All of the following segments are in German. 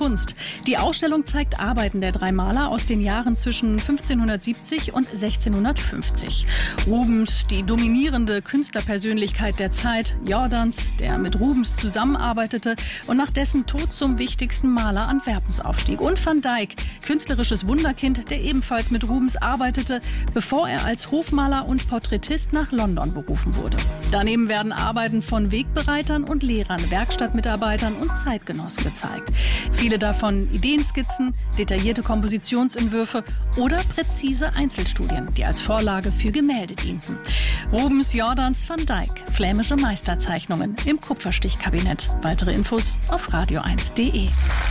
Kunst. Die Ausstellung zeigt Arbeiten der drei Maler aus den Jahren zwischen 1570 und 1650. Rubens, die dominierende Künstlerpersönlichkeit der Zeit, Jordans, der mit Rubens zusammenarbeitete und nach dessen Tod zum wichtigsten Maler Antwerpens aufstieg. Und Van Dyck, künstlerisches Wunderkind, der ebenfalls mit Rubens arbeitete, bevor er als Hofmaler und Porträtist nach London berufen wurde. Daneben werden Arbeiten von Wegbereitern und Lehrern, Werkstattmitarbeitern und Zeitgenossen gezeigt. Viele davon Ideenskizzen, detaillierte Kompositionsentwürfe oder präzise Einzelstudien, die als Vorlage für Gemälde dienten. Rubens, Jordans, Van Dyck, flämische Meisterzeichnungen im Kupferstichkabinett. Weitere Infos auf radio1.de.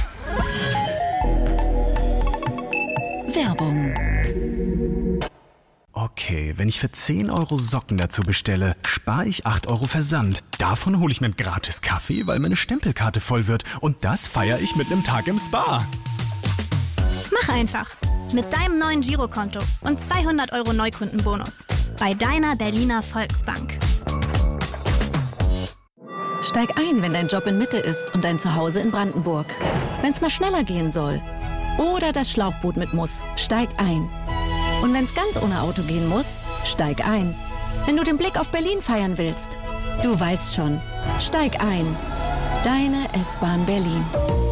Werbung. Okay, wenn ich für 10 Euro Socken dazu bestelle, spare ich 8 Euro Versand. Davon hole ich mir einen gratis Kaffee, weil meine Stempelkarte voll wird. Und das feiere ich mit einem Tag im Spa. Mach einfach. Mit deinem neuen Girokonto und 200 Euro Neukundenbonus. Bei deiner Berliner Volksbank. Steig ein, wenn dein Job in Mitte ist und dein Zuhause in Brandenburg. Wenn es mal schneller gehen soll. Oder das Schlauchboot mit muss. Steig ein. Und wenn es ganz ohne Auto gehen muss, steig ein. Wenn du den Blick auf Berlin feiern willst, du weißt schon, steig ein. Deine S-Bahn Berlin.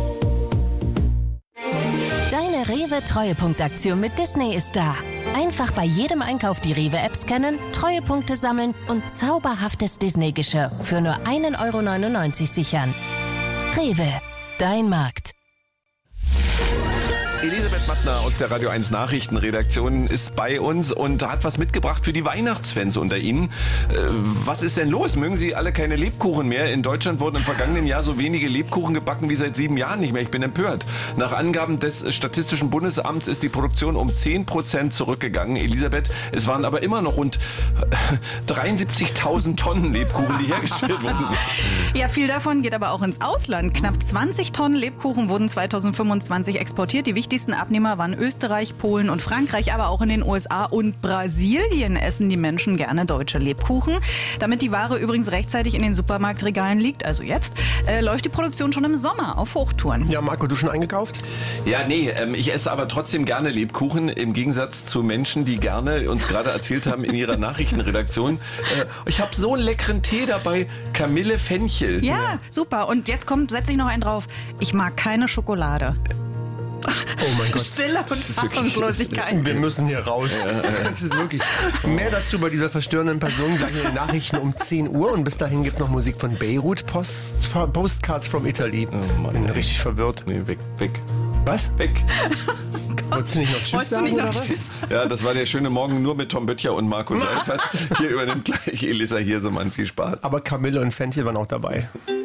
Deine Rewe-Treuepunktaktion mit Disney ist da. Einfach bei jedem Einkauf die Rewe-App scannen, Treuepunkte sammeln und zauberhaftes Disney-Geschirr für nur 1,99 € sichern. Rewe, dein Markt. Elisabeth Mattner aus der Radio 1 Nachrichtenredaktion ist bei uns und hat was mitgebracht für die Weihnachtsfans unter Ihnen. Was ist denn los? Mögen Sie alle keine Lebkuchen mehr? In Deutschland wurden im vergangenen Jahr so wenige Lebkuchen gebacken wie seit 7 Jahren nicht mehr. Ich bin empört. Nach Angaben des Statistischen Bundesamts ist die Produktion um 10% zurückgegangen. Elisabeth, es waren aber immer noch rund 73.000 Tonnen Lebkuchen, die hergestellt wurden. Ja, viel davon geht aber auch ins Ausland. Knapp 20 Tonnen Lebkuchen wurden 2025 exportiert. Die wichtigsten Abnehmer waren Österreich, Polen und Frankreich, aber auch in den USA und Brasilien essen die Menschen gerne deutsche Lebkuchen. Damit die Ware übrigens rechtzeitig in den Supermarktregalen liegt, also jetzt, läuft die Produktion schon im Sommer auf Hochtouren. Ja, Marco, du schon eingekauft? Ja, nee, ich esse aber trotzdem gerne Lebkuchen, im Gegensatz zu Menschen, die gerne uns gerade erzählt haben in ihrer Nachrichtenredaktion. Ich habe so einen leckeren Tee dabei, Kamille Fenchel. Ja, super. Und jetzt setze ich noch einen drauf. Ich mag keine Schokolade. Oh mein Gott. Stille und Fassungslosigkeit. Wir müssen hier raus. Das ist wirklich. Mehr dazu bei dieser verstörenden Person gleich in den Nachrichten um 10 Uhr. Und bis dahin gibt es noch Musik von Beirut, Postcards from Italy. Oh Mann, bin richtig verwirrt. Nee, weg. Was? Weg. Wolltest du nicht noch Tschüss sagen oder was? Ja, das war der schöne Morgen nur mit Tom Böttcher und Markus Seifert. Hier übernimmt gleich Elisa Hirsemann. Viel Spaß. Aber Kamille und Fenchel waren auch dabei.